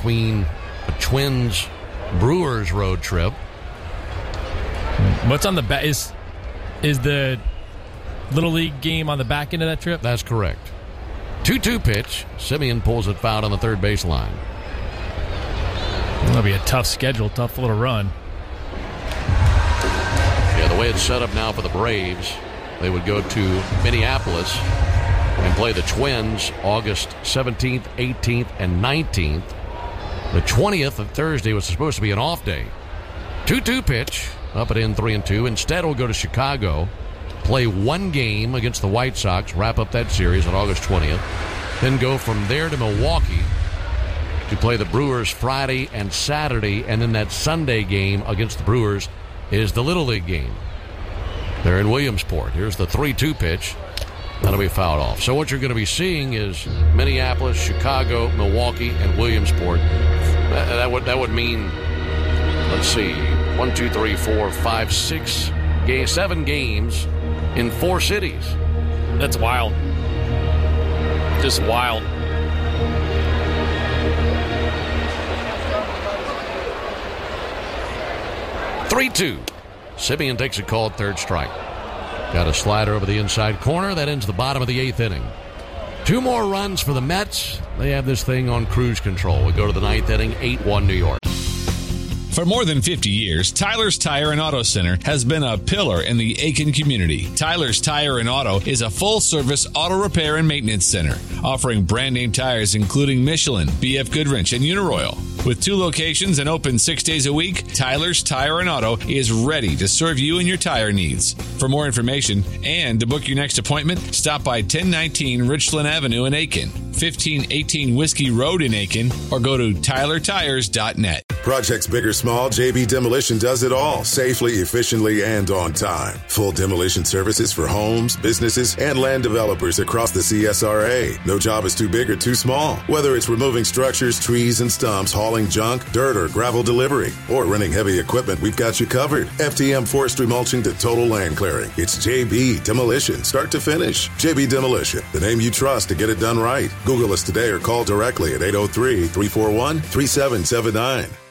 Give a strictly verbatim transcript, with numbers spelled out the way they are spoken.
between a Twins Brewers road trip. What's on the back? Is, is the Little League game on the back end of that trip? That's correct. two two pitch. Simeon pulls it foul on the third base line. That'll be a tough schedule, tough little run. Yeah, the way it's set up now for the Braves, they would go to Minneapolis and play the Twins August seventeenth, eighteenth, and nineteenth. The twentieth of Thursday was supposed to be an off day. two two pitch, up and in three and two. Instead, we'll go to Chicago, play one game against the White Sox, wrap up that series on August twentieth, then go from there to Milwaukee to play the Brewers Friday and Saturday, and then that Sunday game against the Brewers is the Little League game. They're in Williamsport. Here's the three two pitch. That'll be fouled off. So what you're going to be seeing is Minneapolis, Chicago, Milwaukee, and Williamsport. That, that would that would mean, let's see, one, two, three, four, five, six, game, seven games in four cities. That's wild. Just wild. three two. Simeon takes a call at third strike. Got a slider over the inside corner. That ends the bottom of the eighth inning. Two more runs for the Mets. They have this thing on cruise control. We go to the ninth inning, eight one New York. For more than fifty years, Tyler's Tire and Auto Center has been a pillar in the Aiken community. Tyler's Tire and Auto is a full-service auto repair and maintenance center, offering brand-name tires including Michelin, B F Goodwrench, and Uniroyal. With two locations and open six days a week, Tyler's Tire and Auto is ready to serve you and your tire needs. For more information and to book your next appointment, stop by ten nineteen Richland Avenue in Aiken, fifteen eighteen Whiskey Road in Aiken, or go to tyler tires dot net. Projects big or small, J B Demolition does it all safely, efficiently, and on time. Full demolition services for homes, businesses, and land developers across the C S R A. No job is too big or too small. Whether it's removing structures, trees, and stumps, hauling junk, dirt, or gravel delivery, or renting heavy equipment, we've got you covered. F T M forestry mulching to total land clearing. It's J B Demolition, start to finish. J B Demolition, the name you trust to get it done right. Google us today or call directly at eight oh three, three four one, three seven seven nine.